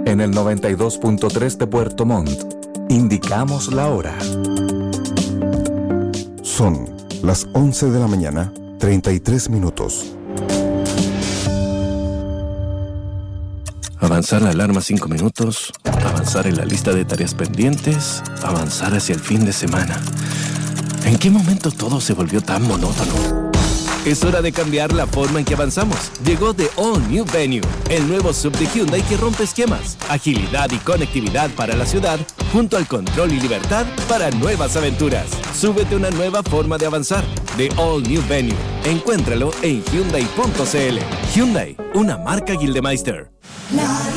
En el 92.3 de Puerto Montt, indicamos la hora. Son las 11 de la mañana, 33 minutos. Avanzar la alarma 5 minutos, avanzar en la lista de tareas pendientes, avanzar hacia el fin de semana. ¿En qué momento todo se volvió tan monótono? Es hora de cambiar la forma en que avanzamos. Llegó The All New Venue, el nuevo SUV de Hyundai que rompe esquemas, agilidad y conectividad para la ciudad, junto al control y libertad para nuevas aventuras. Súbete a una nueva forma de avanzar. The All New Venue. Encuéntralo en Hyundai.cl. Hyundai, una marca Gildemeister.